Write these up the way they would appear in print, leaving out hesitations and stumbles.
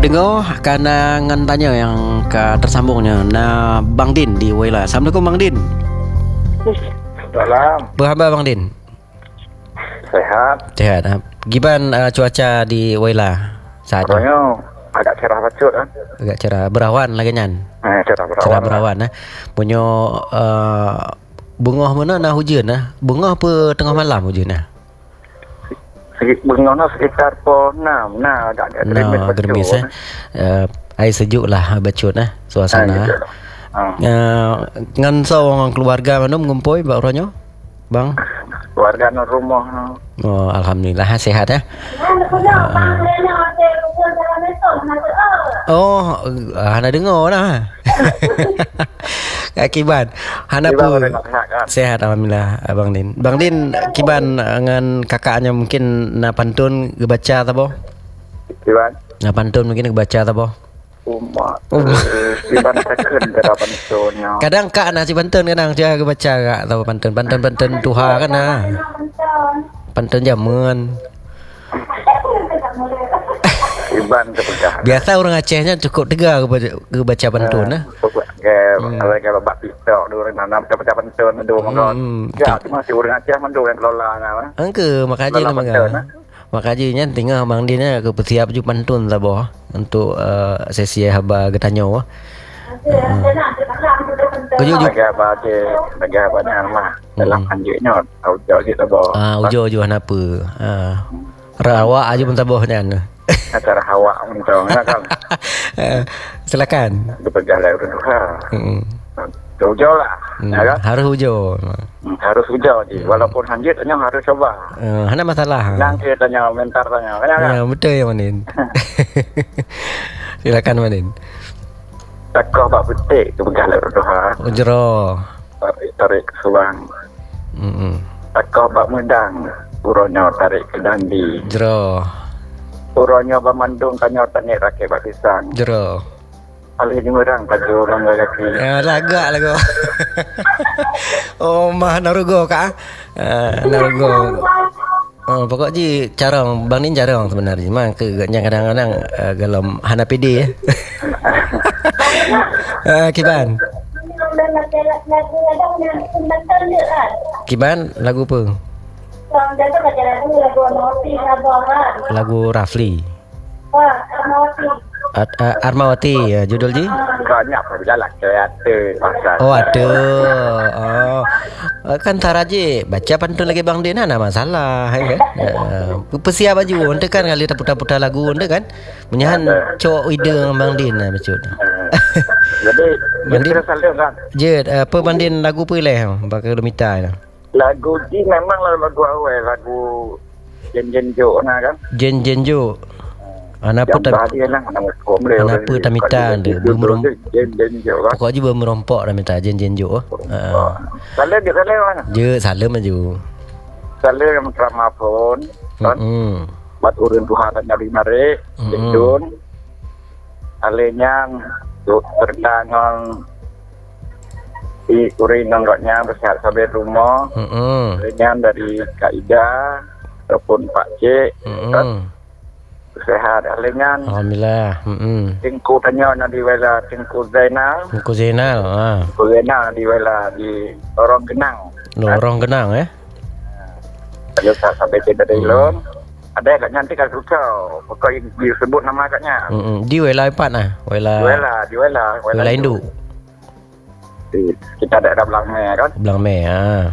pendengar kerana ngan tanya yang tersambungnya Bang Din di Wela. Assalamualaikum Bang Din. Salam. Berapa Bang Din? Sehat. Sehat. Giban cuaca di Wela saat ini? Orangnya agak cerah bacut kan. Agak cerah, berawan lagi nyan. Cerah berawan. Cerah berawan punya bunga mana nak hujan bunga apa tengah malam hujan Bunga sekitar pukul 6. Agak gerimis air sejuk lah bacut suasana. Ngan seorang keluarga mana mengumpul barunya Bang? Keluarga no rumah. Oh, alhamdulillah sehat Oh, hana dengar lah. Kiban, hana pun sehat alhamdulillah Bang Din. Bang Din, kiban dengan kakaknya mungkin na pantun gebaca ta boh? Kiban? Na pantun mungkin gebaca ta boh? Kiban second kira pantunnya. Kadang kak na si pantun kadang dia gebaca kak tahu pantun tuha kan pantun jaman. Biasa orang Acehnya cukup tegar baca pantun kalau bak pisau dulu nanam baca pantun tu masih orang Aceh mandu yang kelola angke makanya tinggal Bang Din ke persiap ju pantun lah boh untuk sesi haba getanyo bagi apa ni mah dalam anjuknya ujo gitu boh ujo apa rawak aja pun taboh ni acara hawa untuk kan. Silakan. Berjalan ujo lah. Harus ujo. Harus ujo je. Walaupun hanjit tanya harus coba. Hana masalah. Nanti tanya mentar tanya. Betul ya Manin. Silakan Manin. Takoh bak petik tu berjalan doha. Ujro. Tarik subang. Takoh bak medang. Puronyo tarik ke dandi. Jero. Puronyo bamandung kanyo tanik rakyat bak pisang. Jero. Alih ni orang baju orang lagi. Lagak lagu. Oh mah narugo kak. Narugo. Pokok je carang Bang Din carang sebenarnya. Memang kadang-kadang galam hana pede Kiban. Kiban lagu apa? Lagu Rafli. Armawati judul ji? Banyak berjalan ada pasal. Oh ada. Kan taraje baca pantun lagi Bang Din ada masalah kan. Persiap baju ente kan kali putar-putar lagu ente kan. Menyahan cok ide Bang Din betul. Jadi Bang Din kan. Je apa Bang Din lagu apa leh bakal minta lagu ni memang lagu awal lagu Jen Jo kan. Jen Jo. Anak pun tak minta dia pokok je merompok dah minta Jen Jo. Salah dia mana? Je salam maju. Salah yang kerama pun. Buat urun Tuhan dan Nabi Mari Jendun. Alenya terdangan di kurinang roknya bersehat sampai rumah. Alenya dari Kak Ida ataupun Pak Cik. Sehat alingan. Alhamdulillah. Tingku tanya di Wela Tingku Zainal. Tingku Zainal. Tingku Zainal di Wela di Lorong Genang. Lorong Genang Kalau tak sampai cerita dari Lon. Ada kat nyantik kat Sukau. Pokoknya disebut nama katnya. Di Wela Ipat Di Wela Indu. Kita ada Belang Meh kan. Belang Meh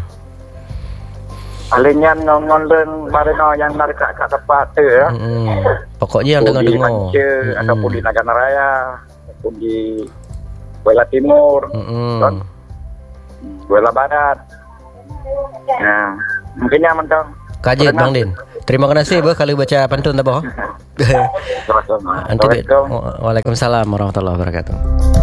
Alinyan ngon-ngon marino yang narik kat tempat tu pokoknya yang dengar-dengar ataupun di Nagana Raya ataupun di Wela Timur kan? Wela Barat. Mungkin nyaman dong kaji Bang Din. Terima kasih kalau baca pantun tak boh. Waalaikumsalam Waalaikumsalam warahmatullahi wabarakatuh.